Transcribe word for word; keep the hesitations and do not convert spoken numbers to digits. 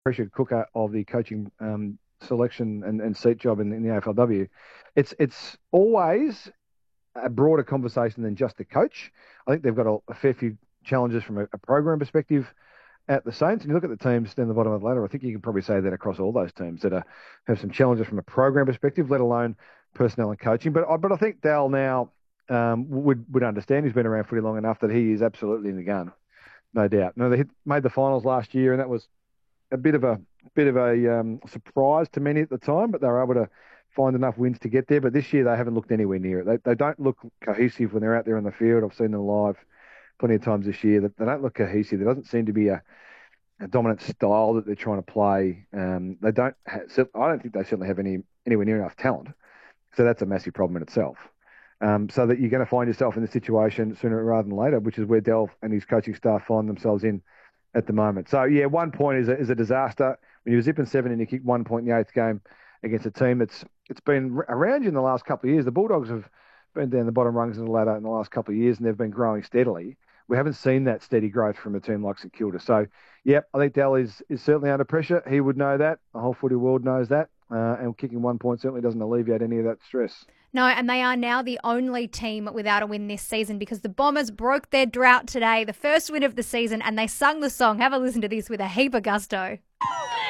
pressured cooker of the coaching um, selection and, and seat job in, in the A F L W. It's it's always a broader conversation than just the coach. I think they've got a, a fair few challenges from a, a program perspective at the Saints. And you look at the teams down the bottom of the ladder, I think you can probably say that across all those teams that are, have some challenges from a program perspective, let alone personnel and coaching. But I, but I think Dal now um, would would understand. He's been around footy long enough that he is absolutely in the gun, no doubt. No, they hit, made the finals last year, and that was a bit of a bit of a um, surprise to many at the time, but they were able to find enough wins to get there. But this year they haven't looked anywhere near it. They they don't look cohesive when they're out there on the field. I've seen them live plenty of times this year. They, they don't look cohesive. There doesn't seem to be a, a dominant style that they're trying to play. Um, they don't. Have, I don't think they certainly have any anywhere near enough talent. So that's a massive problem in itself. Um, so that you're going to find yourself in this situation sooner rather than later, which is where Del and his coaching staff find themselves in at the moment. So yeah, one point is a, is a disaster. When you're zipping seven and you kick one point in the eighth game against a team that's it's been around you in the last couple of years. The Bulldogs have been down the bottom rungs of the ladder in the last couple of years, and they've been growing steadily. We haven't seen that steady growth from a team like St Kilda. So, yep, I think Dal is, is certainly under pressure. He would know that. The whole footy world knows that. Uh, and kicking one point certainly doesn't alleviate any of that stress. No, and they are now the only team without a win this season because the Bombers broke their drought today, the first win of the season, and they sung the song. Have a listen to this with a heap of gusto.